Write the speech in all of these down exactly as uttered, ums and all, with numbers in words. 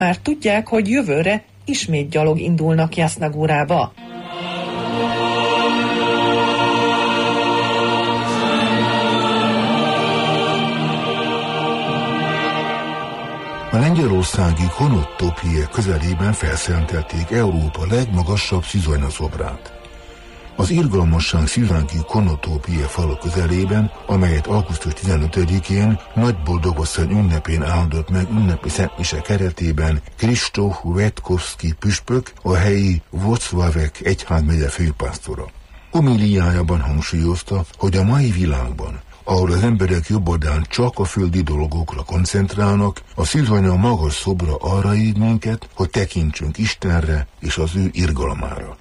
Már tudják, hogy jövőre ismét gyalog indulnak Jasznagórába. A lengyelországi Konotopie közelében felszentelték Európa legmagasabb szűzanyszobrát. Az irgalmasság szűzánki Konotopie falu közelében, amelyet augusztus tizenötödikén Nagy Boldogasszony ünnepén áldott meg ünnepi szentmise keretében Kristóf Witkowski püspök, a helyi Włocławek egyházmegye főpásztora. Homiliájában hangsúlyozta, hogy a mai világban, ahol az emberek jobboldalán csak a földi dolgokra koncentrálnak, a szűzanya magas szobra arra hív minket, hogy tekintsünk Istenre és az ő irgalmára.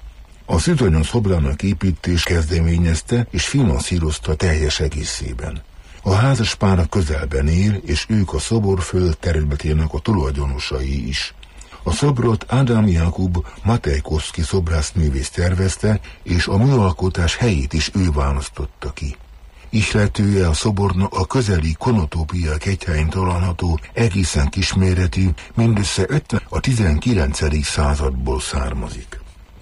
A szűzanya szobrának építés kezdeményezte és finanszírozta teljes egészében. A házaspár a közelben él, és ők a szobor föld területének a tulajdonosai is. A szobrot Ádám Jakub Matejkovszki szobrászművész tervezte, és a műalkotás helyét is ő választotta ki. Ihletője a szobornak a közeli Konotopiák egyhelyén található egészen kisméretű, mindössze ötven a tizenkilencedik századból származik.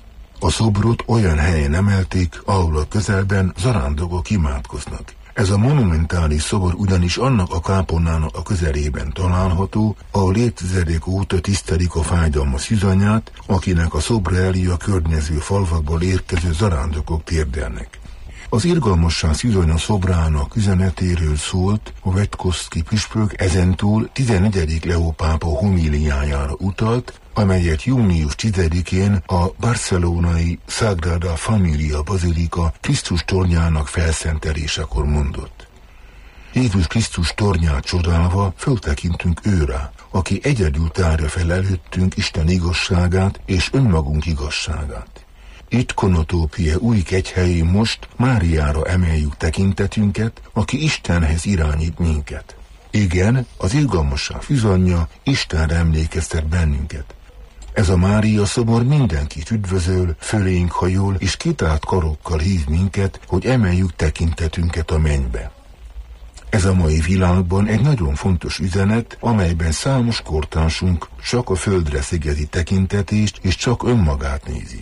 A szobrot olyan helyen emelték, ahol a közelben zarándokok imádkoznak. Ez a monumentális szobor ugyanis annak a kápolnának a közelében található, ahol évtizedek óta tisztelik a fájdalmas szűzanyát, akinek a szobra elé a környező falvakból érkező zarándokok térdelnek. Az irgalmasság szűzanya szobrának üzenetéről szólt a Witkowski püspök, ezentúl tizennegyedik Leó pápa homiliájára utalt, amelyet június tizedikén a barcelonai Sagrada Familia bazilika Krisztus tornyának felszentelésekor mondott. Jézus Krisztus tornyát csodálva föltekintünk őrá, aki egyedül tárja fel előttünk Isten igazságát és önmagunk igazságát. Itt Konotopie új kegyhelyén most Máriára emeljük tekintetünket, aki Istenhez irányít minket. Igen, az irgalmasság füzanyja Istenre emlékeztet bennünket. Ez a Mária szobor mindenkit üdvözöl, fölénk hajol, és kitárt karokkal hív minket, hogy emeljük tekintetünket a mennybe. Ez a mai világban egy nagyon fontos üzenet, amelyben számos kortársunk csak a földre szegezi tekintetést, és csak önmagát nézi.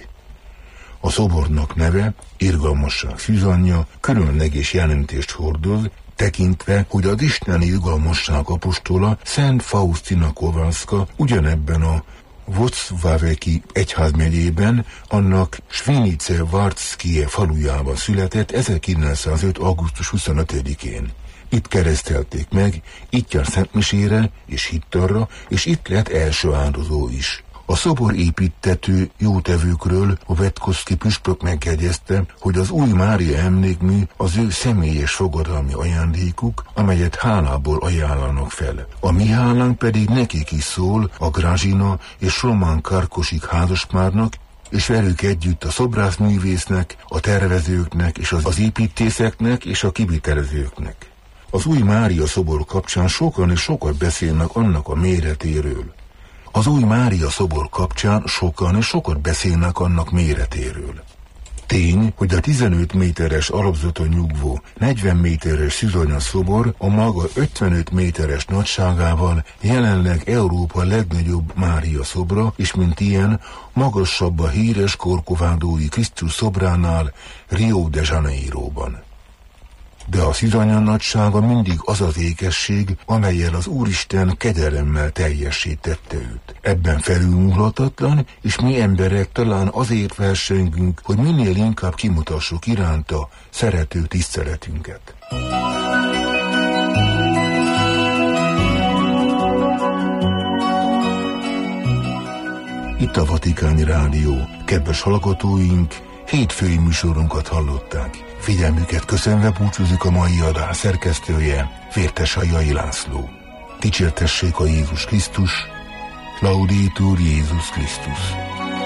A szobornak neve, irgalmasság szűzanyja, különleges jelentést hordoz, tekintve, hogy az isteni irgalmasság apostola Szent Faustina Kowalska ugyanebben a Włocławeki egyházmegyében, annak Svinice Wartskie falujában született ezerkilencszázöt. augusztus huszonötödikén. Itt keresztelték meg, itt jár szentmisére és hittarra, és itt lett első áldozó is. A szobor építető jótevőkről a Witkowski püspök megjegyezte, hogy az új Mária emlékmű az ő személyes fogadalmi ajándékuk, amelyet hálából ajánlanak fel. A mi hálánk pedig nekik is szól, a Grazsina és Román Karkosik házaspárnak, és velük együtt a szobrászművésznek, a tervezőknek és az építészeknek és a kivitelezőknek. Az új Mária szobor kapcsán sokan és sokat beszélnek annak a méretéről. Az új Mária szobor kapcsán sokan és sokat beszélnek annak méretéről. Tény, hogy a tizenöt méteres alapzaton nyugvó negyven méteres szűzanya szobor a maga ötvenöt méteres nagyságával jelenleg Európa legnagyobb Mária szobra, és mint ilyen magasabb a híres Corcovadói Krisztus szobránál Rio de Janeiroban. De a szűzanya nagysága mindig az az ékesség, amellyel az Úristen kegyelemmel teljesítette őt. Ebben felülmúlhatatlan, és mi emberek talán azért versengünk, hogy minél inkább kimutassuk iránta szerető tiszteletünket. Itt a Vatikáni Rádió. Kedves hallgatóink, hétfői műsorunkat hallották. Figyelmüket köszönve búcsúzik a mai adás szerkesztője, Vértesai László. Dicsértessék a Jézus Krisztus, Laudetur Jézus Krisztus.